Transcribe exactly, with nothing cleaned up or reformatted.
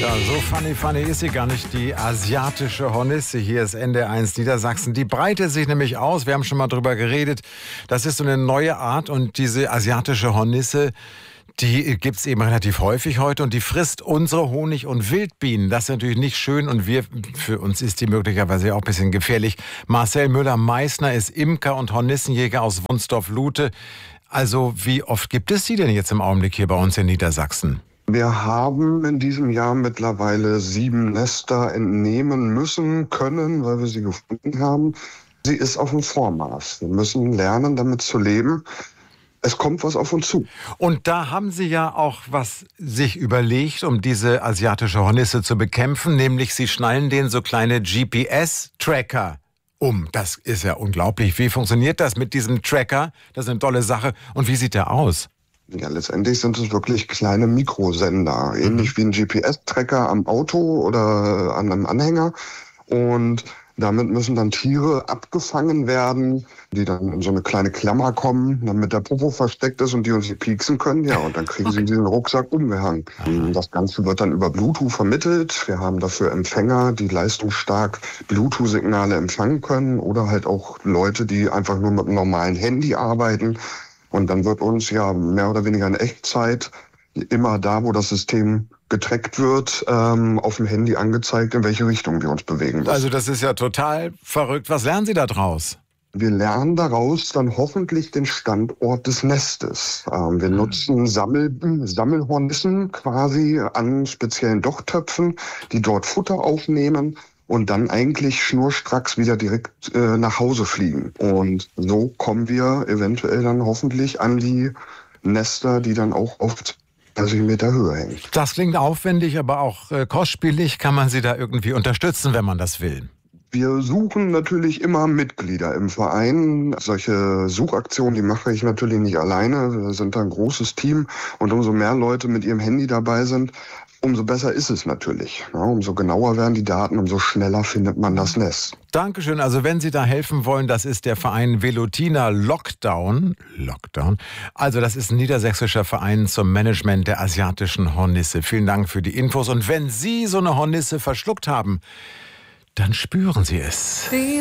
Ja, so funny, funny ist sie gar nicht, die asiatische Hornisse. Hier ist N D R eins Niedersachsen. Die breitet sich nämlich aus. Wir haben schon mal drüber geredet. Das ist so eine neue Art und diese asiatische Hornisse, die gibt es eben relativ häufig heute und die frisst unsere Honig- und Wildbienen. Das ist natürlich nicht schön und wir, für uns ist die möglicherweise auch ein bisschen gefährlich. Marcel Müller-Meissner ist Imker und Hornissenjäger aus Wunsdorf-Lute. Also wie oft gibt es die denn jetzt im Augenblick hier bei uns in Niedersachsen? Wir haben in diesem Jahr mittlerweile sieben Nester entnehmen müssen, können, weil wir sie gefunden haben. Sie ist auf dem Vormarsch. Wir müssen lernen, damit zu leben. Es kommt was auf uns zu. Und da haben Sie ja auch was sich überlegt, um diese asiatische Hornisse zu bekämpfen, nämlich Sie schnallen denen so kleine G P S-Tracker um. Das ist ja unglaublich. Wie funktioniert das mit diesem Tracker? Das ist eine tolle Sache. Und wie sieht der aus? Ja, letztendlich sind es wirklich kleine Mikrosender, ähnlich wie ein G P S-Tracker am Auto oder an einem Anhänger. Und damit müssen dann Tiere abgefangen werden, die dann in so eine kleine Klammer kommen, damit der Popo versteckt ist und die uns nicht pieksen können. Ja, und dann kriegen okay. sie diesen Rucksack umgehangen. Das Ganze wird dann über Bluetooth vermittelt. Wir haben dafür Empfänger, die leistungsstark Bluetooth-Signale empfangen können oder halt auch Leute, die einfach nur mit einem normalen Handy arbeiten. Und dann wird uns ja mehr oder weniger in Echtzeit immer da, wo das System getrackt wird, ähm, auf dem Handy angezeigt, in welche Richtung wir uns bewegen müssen. Also das ist ja total verrückt. Was lernen Sie da draus? Wir lernen daraus dann hoffentlich den Standort des Nestes. Ähm, wir mhm. nutzen Sammel, Sammelhornissen quasi an speziellen Dochtöpfen, die dort Futter aufnehmen und dann eigentlich schnurstracks wieder direkt äh, nach Hause fliegen. Und so kommen wir eventuell dann hoffentlich an die Nester, die dann auch auf dreißig Meter Höhe hängen. Das klingt aufwendig, aber auch äh, kostspielig. Kann man Sie da irgendwie unterstützen, wenn man das will? Wir suchen natürlich immer Mitglieder im Verein. Solche Suchaktionen, die mache ich natürlich nicht alleine. Wir sind da ein großes Team und umso mehr Leute mit ihrem Handy dabei sind, umso besser ist es natürlich. Ja, umso genauer werden die Daten, umso schneller findet man das Nest. Dankeschön. Also wenn Sie da helfen wollen, das ist der Verein Velutina Lockdown. Lockdown. Also das ist ein niedersächsischer Verein zum Management der asiatischen Hornisse. Vielen Dank für die Infos. Und wenn Sie so eine Hornisse verschluckt haben, dann spüren Sie es.